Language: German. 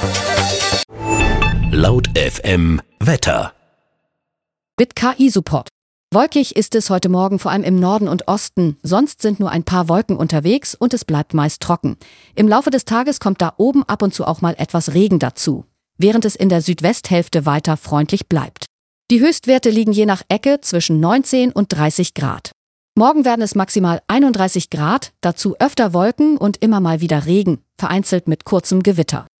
Laut FM Wetter. Mit KI-Support. Wolkig ist es heute Morgen vor allem im Norden und Osten. Sonst sind nur ein paar Wolken unterwegs und es bleibt meist trocken. Im Laufe des Tages kommt da oben ab und zu auch mal etwas Regen dazu, während es in der Südwesthälfte weiter freundlich bleibt. Die Höchstwerte liegen je nach Ecke zwischen 19 und 30 Grad. Morgen werden es maximal 31 Grad, dazu öfter Wolken und immer mal wieder Regen, vereinzelt mit kurzem Gewitter.